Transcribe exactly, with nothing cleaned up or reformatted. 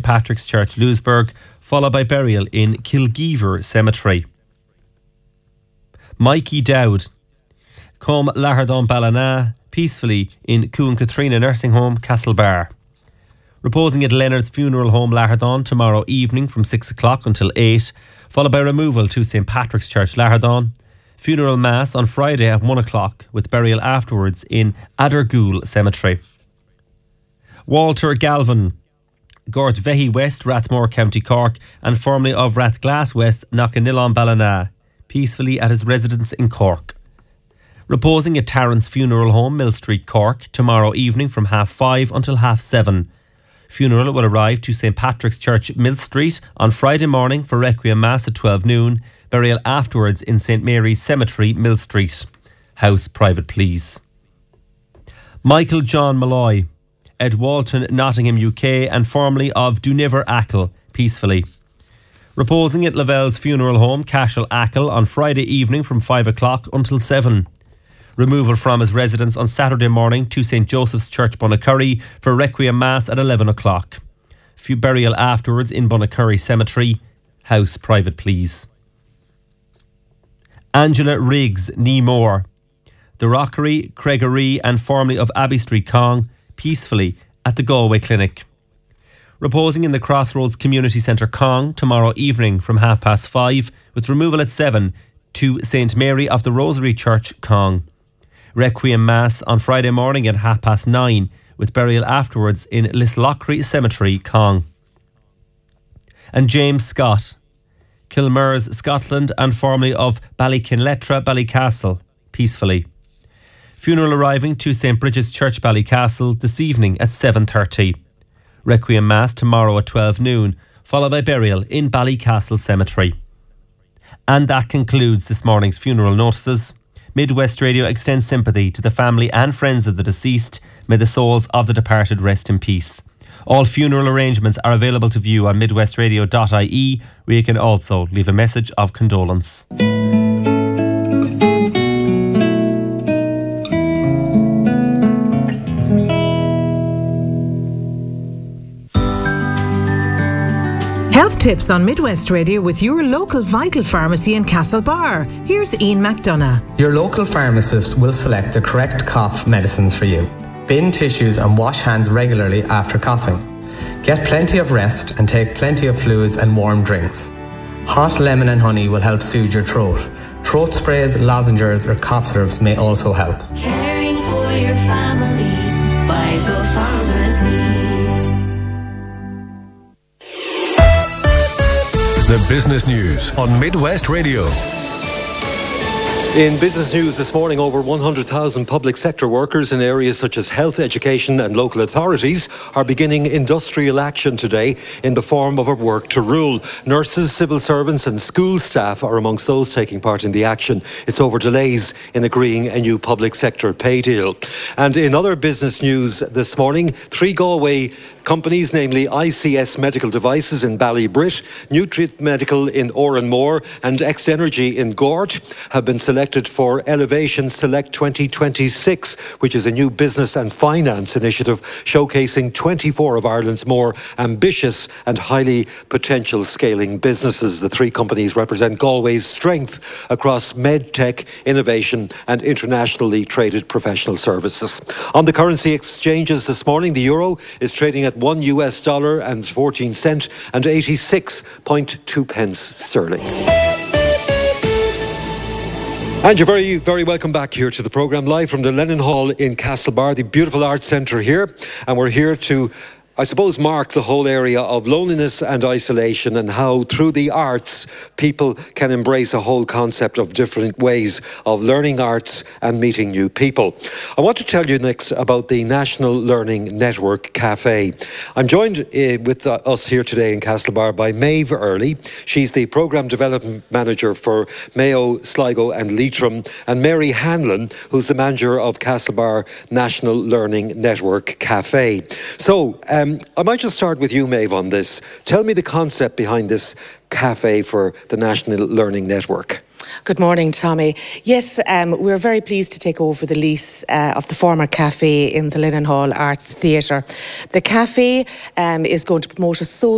Patrick's Church, Louisburg, followed by burial in Kilgeever Cemetery. Mikey Dowd, Come Lahardon Ballina, peacefully in Cuan Katrina Nursing Home, Castlebar. Reposing at Leonard's Funeral Home, Lahardon, tomorrow evening from six o'clock until eight, followed by removal to Saint Patrick's Church, Lahardon. Funeral Mass on Friday at one o'clock, with burial afterwards in Adergool Cemetery. Walter Galvin, Gort Vehi West, Rathmore, County Cork, and formerly of Rathglass West, Knockanill Ballina, peacefully at his residence in Cork. Reposing at Tarrant's Funeral Home, Mill Street, Cork, tomorrow evening from half five until half seven. Funeral will arrive to Saint Patrick's Church, Mill Street, on Friday morning for Requiem Mass at twelve noon. Burial afterwards in Saint Mary's Cemetery, Mill Street. House private, please. Michael John Malloy, Ed Walton, Nottingham, U K, and formerly of Duniver Achill, peacefully. Reposing at Lavelle's Funeral Home, Cashel Achill, on Friday evening from five o'clock until seven. Removal from his residence on Saturday morning to Saint Joseph's Church, Bunnacurry, for Requiem Mass at eleven o'clock. Few burial afterwards in Bunnacurry Cemetery. House private, please. Angela Riggs, Neemore, The Rockery, Craigery, and formerly of Abbey Street, Cong, peacefully at the Galway Clinic. Reposing in the Crossroads Community Centre, Cong, tomorrow evening from half past five, with removal at seven to Saint Mary of the Rosary Church, Cong. Requiem Mass on Friday morning at half past nine, with burial afterwards in Lislochry Cemetery, Cong. And James Scott, Kilmers, Scotland, and formerly of Ballykinletra, Ballycastle, peacefully. Funeral arriving to Saint Bridget's Church, Ballycastle, this evening at seven thirty. Requiem Mass tomorrow at twelve noon, followed by burial in Ballycastle Cemetery. And that concludes this morning's funeral notices. Midwest Radio extends sympathy to the family and friends of the deceased. May the souls of the departed rest in peace. All funeral arrangements are available to view on midwestradio dot I E, where you can also leave a message of condolence. Health tips on Midwest Radio with your local Vital Pharmacy in Castlebar. Here's Ian McDonough. Your local pharmacist will select the correct cough medicines for you. Bin tissues and wash hands regularly after coughing. Get plenty of rest and take plenty of fluids and warm drinks. Hot lemon and honey will help soothe your throat. Throat sprays, lozenges or cough syrups may also help. Caring for your family, Vital Pharmacies. The business news on Midwest Radio. In business news this morning, over one hundred thousand public sector workers in areas such as health, education and local authorities are beginning industrial action today in the form of a work to rule. Nurses, civil servants and school staff are amongst those taking part in the action. It's over delays in agreeing a new public sector pay deal. And in other business news this morning, three Galway companies, namely I C S Medical Devices in Ballybrit, Nutrient Medical in Oranmore and X Energy in Gort, have been selected for Elevation Select twenty twenty-six, which is a new business and finance initiative showcasing twenty-four of Ireland's more ambitious and highly potential scaling businesses. The three companies represent Galway's strength across medtech, innovation and internationally traded professional services. On the currency exchanges this morning, the euro is trading at one U S dollar and fourteen cent and eighty-six point two pence sterling. And you're very, very welcome back here to the programme, live from the Lennon Hall in Castlebar, the beautiful arts centre here. And we're here to, I suppose, mark the whole area of loneliness and isolation and how through the arts people can embrace a whole concept of different ways of learning arts and meeting new people. I want to tell you next about the National Learning Network Cafe. I'm joined uh, with uh, us here today in Castlebar by Maeve Early. She's the Programme Development Manager for Mayo, Sligo and Leitrim, and Mary Hanlon, who's the Manager of Castlebar National Learning Network Cafe. So, um, I might just start with you, Maeve, on this. Tell me the concept behind this cafe for the National Learning Network. Good morning, Tommy. Yes, um, we're very pleased to take over the lease uh, of the former cafe in the Lennon Hall Arts Theatre. The cafe um, is going to promote a social